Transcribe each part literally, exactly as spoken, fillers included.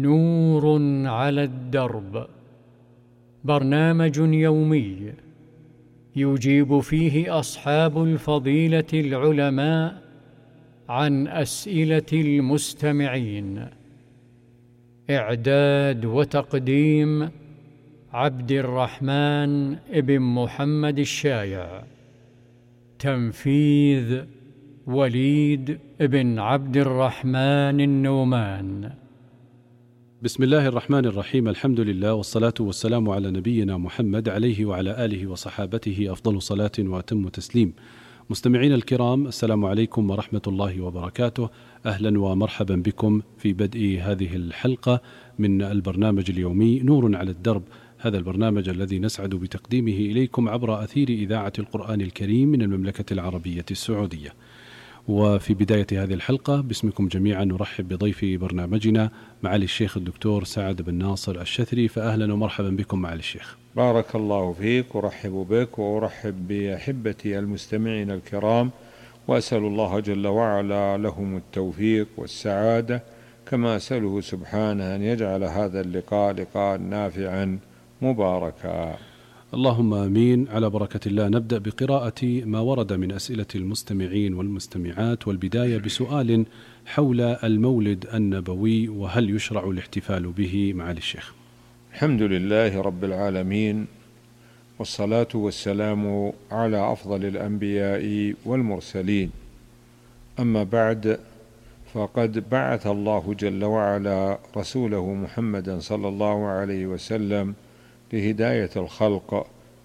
نور على الدرب، برنامج يومي يجيب فيه أصحاب الفضيلة العلماء عن أسئلة المستمعين. إعداد وتقديم عبد الرحمن ابن محمد الشايع. تنفيذ وليد ابن عبد الرحمن النومان. بسم الله الرحمن الرحيم. الحمد لله والصلاة والسلام على نبينا محمد عليه وعلى آله وصحابته أفضل صلاة وأتم تسليم. مستمعين الكرام، السلام عليكم ورحمة الله وبركاته. أهلا ومرحبا بكم في بدء هذه الحلقة من البرنامج اليومي نور على الدرب، هذا البرنامج الذي نسعد بتقديمه إليكم عبر أثير إذاعة القرآن الكريم من المملكة العربية السعودية. وفي بداية هذه الحلقة باسمكم جميعا نرحب بضيف برنامجنا معالي الشيخ الدكتور سعد بن ناصر الشثري، فأهلا ومرحبا بكم معالي الشيخ. بارك الله فيك، ورحب بك وأرحب بأحبتي المستمعين الكرام، وأسأل الله جل وعلا لهم التوفيق والسعادة، كما أسأله سبحانه أن يجعل هذا اللقاء لقاء نافعا مباركا. اللهم آمين. على بركة الله نبدأ بقراءة ما ورد من أسئلة المستمعين والمستمعات، والبداية بسؤال حول المولد النبوي وهل يشرع الاحتفال به معالي الشيخ. الحمد لله رب العالمين، والصلاة والسلام على أفضل الأنبياء والمرسلين. أما بعد، فقد بعث الله جل وعلا رسوله محمدا صلى الله عليه وسلم لهداية الخلق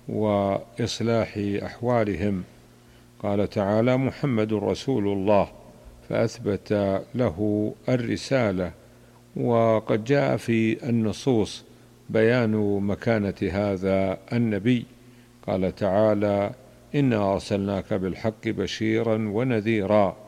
وإصلاح أحوالهم. قال تعالى: محمد رسول الله، فأثبت له الرسالة. وقد جاء في النصوص بيان مكانة هذا النبي. قال تعالى: إنا أرسلناك بالحق بشيرا ونذيرا.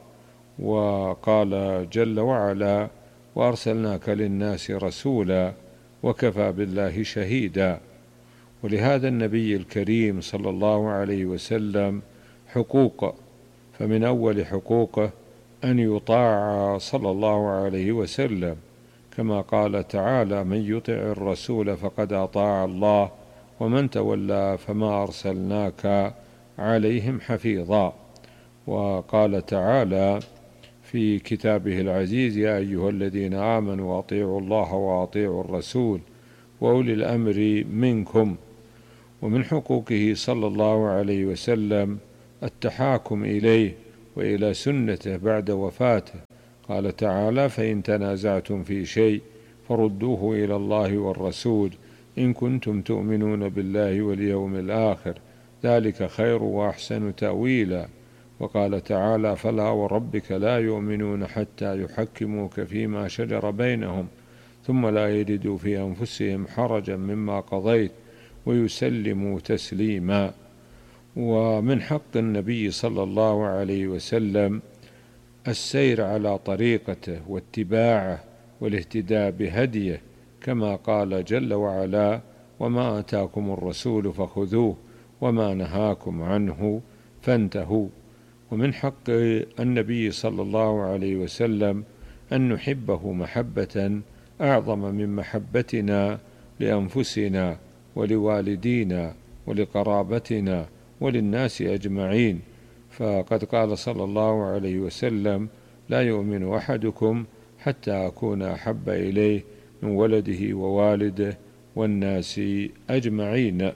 وقال جل وعلا: وأرسلناك للناس رسولا وكفى بالله شهيدا. ولهذا النبي الكريم صلى الله عليه وسلم حقوق، فمن أول حقوقه أن يطاع صلى الله عليه وسلم، كما قال تعالى: من يطع الرسول فقد أطاع الله ومن تولى فما أرسلناك عليهم حفيظا. وقال تعالى في كتابه العزيز: يا أيها الذين آمنوا أطيعوا الله وأطيعوا الرسول وأولي الأمر منكم. ومن حقوقه صلى الله عليه وسلم التحاكم إليه وإلى سنته بعد وفاته. قال تعالى: فإن تنازعتم في شيء فردوه إلى الله والرسول إن كنتم تؤمنون بالله واليوم الآخر، ذلك خير وأحسن تأويلا. وقال تعالى: فلا وربك لا يؤمنون حتى يحكموك فيما شجر بينهم ثم لا يجدوا في أنفسهم حرجا مما قضيت ويسلموا تسليما. ومن حق النبي صلى الله عليه وسلم السير على طريقته واتباعه والاهتداء بهديه، كما قال جل وعلا: وما آتاكم الرسول فخذوه وما نهاكم عنه فانتهوا. ومن حق النبي صلى الله عليه وسلم أن نحبه محبة أعظم من محبتنا لأنفسنا ولوالدينا ولقرابتنا وللناس أجمعين. فقد قال صلى الله عليه وسلم: لا يؤمن أحدكم حتى أكون أحب إليه من ولده ووالده والناس أجمعين.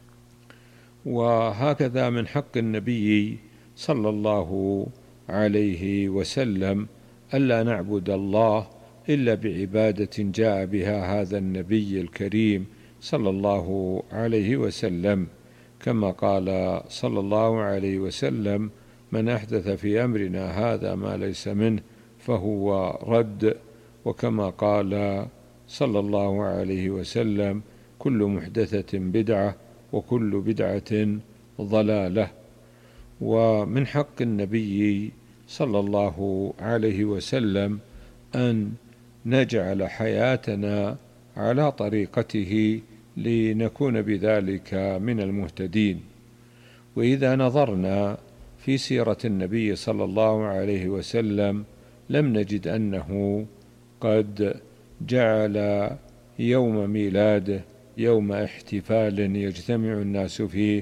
وهكذا من حق النبي صلى الله عليه وسلم ألا نعبد الله إلا بعبادة جاء بها هذا النبي الكريم صلى الله عليه وسلم، كما قال صلى الله عليه وسلم: من أحدث في أمرنا هذا ما ليس منه فهو رد. وكما قال صلى الله عليه وسلم: كل محدثة بدعة وكل بدعة ضلالة. ومن حق النبي صلى الله عليه وسلم أن نجعل حياتنا على طريقته لنكون بذلك من المهتدين. وإذا نظرنا في سيرة النبي صلى الله عليه وسلم لم نجد أنه قد جعل يوم ميلاده يوم احتفال يجتمع الناس فيه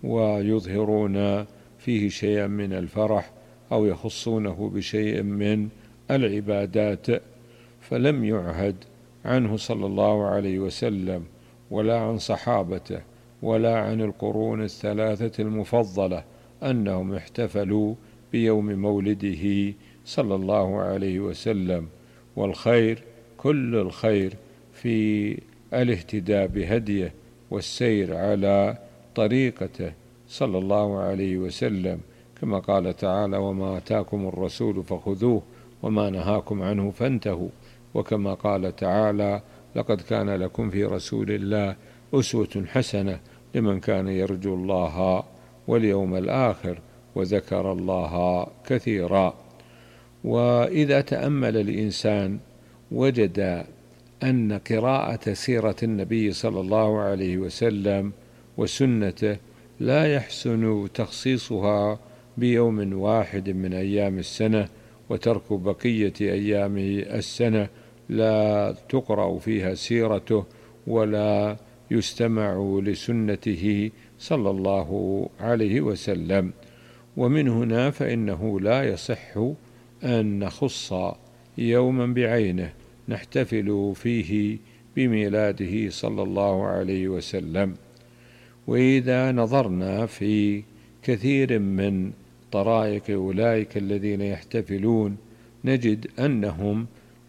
ويظهرون فيه شيئا من الفرح أو يخصونه بشيء من العبادات، فلم يعهد عنه صلى الله عليه وسلم ولا عن صحابته ولا عن القرون الثلاثة المفضلة أنهم احتفلوا بيوم مولده صلى الله عليه وسلم. والخير كل الخير في الاهتداء بهديه والسير على طريقته صلى الله عليه وسلم، كما قال تعالى: وما آتاكم الرسول فخذوه وما نهاكم عنه فانتهوا، وكما قال تعالى: لقد كان لكم في رسول الله أسوة حسنة لمن كان يرجو الله واليوم الآخر وذكر الله كثيرا. وإذا تأمل الإنسان وجد أن قراءة سيرة النبي صلى الله عليه وسلم وسنته لا يحسن تخصيصها بيوم واحد من أيام السنة وترك بقية أيام السنة لا تقرأ فيها سيرته ولا يستمع لسنته صلى الله عليه وسلم. ومن هنا فإنه لا يصح أن نخص يوما بعينه نحتفل فيه بميلاده صلى الله عليه وسلم. وإذا نظرنا في كثير من طرائق أولئك الذين يحتفلون نجد أنهم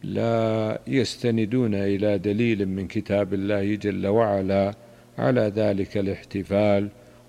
لا يستندون إلى دليل من كتاب الله جل وعلا على ذلك الاحتفال،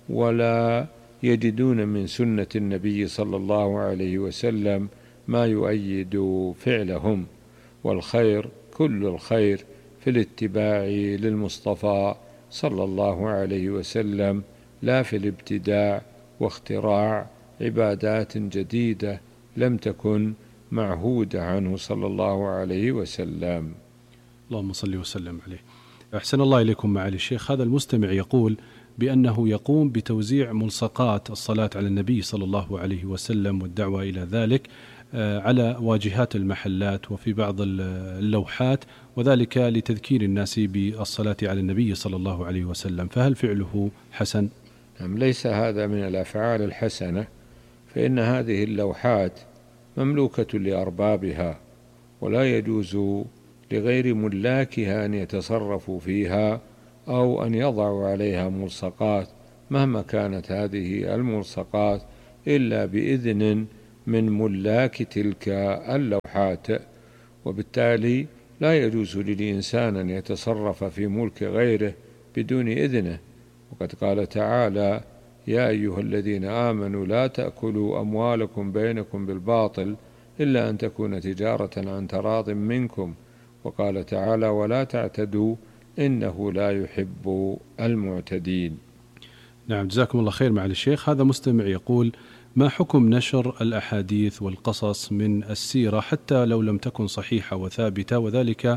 ولا يجدون من سنة النبي صلى الله عليه وسلم ما يؤيد فعلهم. والخير كل الخير في الاتباع للمصطفى صلى الله عليه وسلم، لا في الابتداع واختراع عبادات جديدة لم تكن معهودة عنه صلى الله عليه وسلم. اللهم صل وسلم عليه. أحسن الله إليكم معالي الشيخ. هذا المستمع يقول بأنه يقوم بتوزيع ملصقات الصلاة على النبي صلى الله عليه وسلم والدعوة إلى ذلك على واجهات المحلات وفي بعض اللوحات، وذلك لتذكير الناس بالصلاة على النبي صلى الله عليه وسلم، فهل فعله حسن؟ نعم، ليس هذا من الأفعال الحسنة، فإن هذه اللوحات مملوكة لأربابها، ولا يجوز لغير ملاكها أن يتصرفوا فيها أو أن يضعوا عليها ملصقات مهما كانت هذه الملصقات إلا بإذن من ملاك تلك اللوحات. وبالتالي لا يجوز للإنسان أن يتصرف في ملك غيره بدون إذنه. وقد قال تعالى: يا أيها الذين آمنوا لا تأكلوا أموالكم بينكم بالباطل إلا أن تكون تجارة عن تراض منكم. وقال تعالى: ولا تعتدوا إنه لا يحب المعتدين. نعم، جزاكم الله خير معالي الشيخ. هذا مستمع يقول: ما حكم نشر الأحاديث والقصص من السيرة حتى لو لم تكن صحيحة وثابتة، وذلك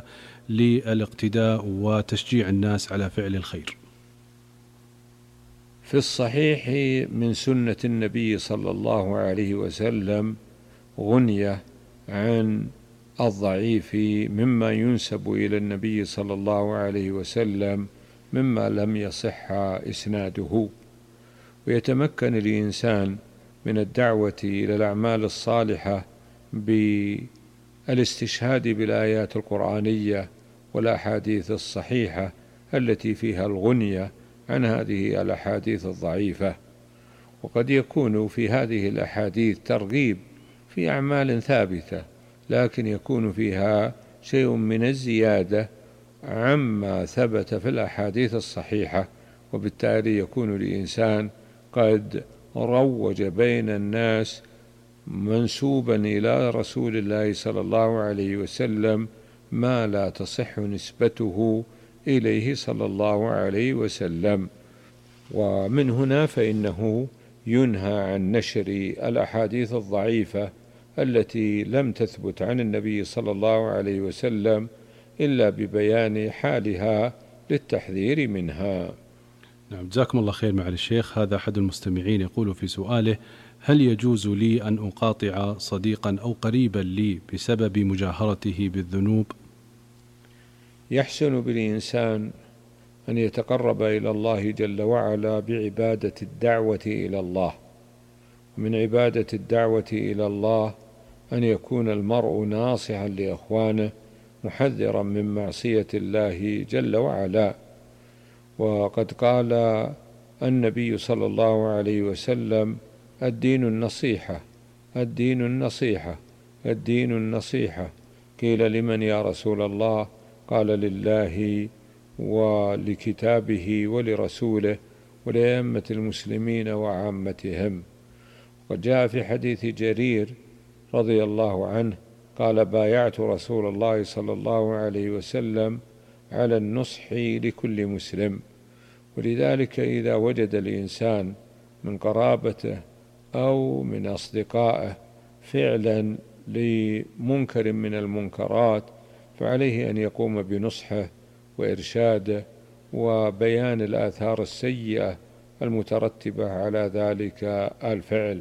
للاقتداء وتشجيع الناس على فعل الخير؟ في الصحيح من سنة النبي صلى الله عليه وسلم غنية عن الضعيف مما ينسب إلى النبي صلى الله عليه وسلم مما لم يصح إسناده. ويتمكن الإنسان من الدعوة إلى الأعمال الصالحة بالاستشهاد بالآيات القرآنية والأحاديث الصحيحة التي فيها الغنية عن هذه الأحاديث الضعيفة. وقد يكون في هذه الأحاديث ترغيب في أعمال ثابتة، لكن يكون فيها شيء من الزيادة عما ثبت في الأحاديث الصحيحة، وبالتالي يكون الإنسان قد روج بين الناس منسوبا إلى رسول الله صلى الله عليه وسلم ما لا تصح نسبته إليه صلى الله عليه وسلم. ومن هنا فإنه ينهى عن نشر الأحاديث الضعيفة التي لم تثبت عن النبي صلى الله عليه وسلم إلا ببيان حالها للتحذير منها. نعم، جزاكم الله خير معالي الشيخ. هذا أحد المستمعين يقول في سؤاله: هل يجوز لي أن أقاطع صديقا أو قريبا لي بسبب مجاهرته بالذنوب؟ يحسن بالإنسان أن يتقرب إلى الله جل وعلا بعبادة الدعوة إلى الله. من عبادة الدعوة إلى الله أن يكون المرء ناصحا لإخوانه محذرا من معصية الله جل وعلا. وقد قال النبي صلى الله عليه وسلم: الدين النصيحة، الدين النصيحة، الدين النصيحة. قيل: لمن يا رسول الله؟ قال: لله ولكتابه ولرسوله ولأئمة المسلمين وعامتهم. وقد جاء في حديث جرير رضي الله عنه قال: بايعت رسول الله صلى الله عليه وسلم على النصح لكل مسلم. ولذلك إذا وجد الإنسان من قرابته أو من أصدقائه فعلا لمنكر من المنكرات فعليه أن يقوم بنصحه وإرشاده وبيان الآثار السيئة المترتبة على ذلك الفعل.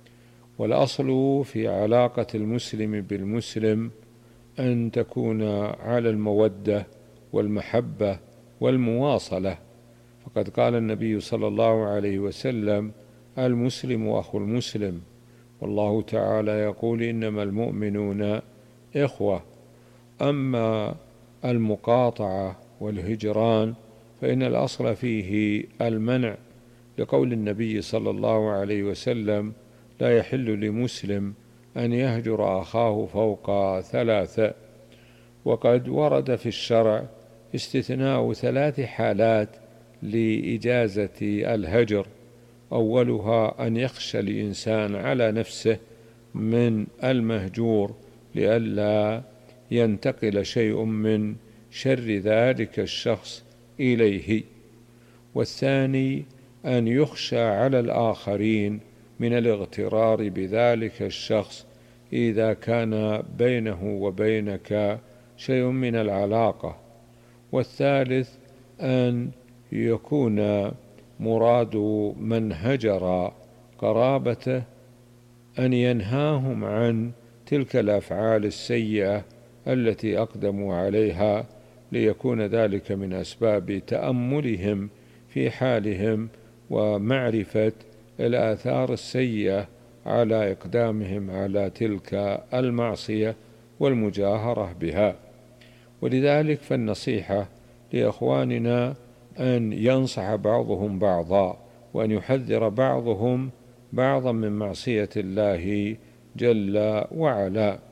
والأصل في علاقة المسلم بالمسلم أن تكون على المودة والمحبة والمواصلة. فقد قال النبي صلى الله عليه وسلم: المسلم أخو المسلم، والله تعالى يقول: إنما المؤمنون إخوة. أما المقاطعة والهجران فإن الأصل فيه المنع، لقول النبي صلى الله عليه وسلم: لا يحل لمسلم أن يهجر أخاه فوق ثلاثة. وقد ورد في الشرع استثناء ثلاث حالات لإجازة الهجر: أولها أن يخشى الإنسان على نفسه من المهجور لئلا ينتقل شيء من شر ذلك الشخص إليه. والثاني أن يخشى على الآخرين من الاغترار بذلك الشخص إذا كان بينه وبينك شيء من العلاقة. والثالث أن يكون مراد من هجر قرابته أن ينهاهم عن تلك الأفعال السيئة التي أقدموا عليها، ليكون ذلك من أسباب تأملهم في حالهم ومعرفة الآثار السيئة على إقدامهم على تلك المعصية والمجاهرة بها. ولذلك فالنصيحة لإخواننا أن ينصح بعضهم بعضا، وأن يحذر بعضهم بعضا من معصية الله جل وعلا.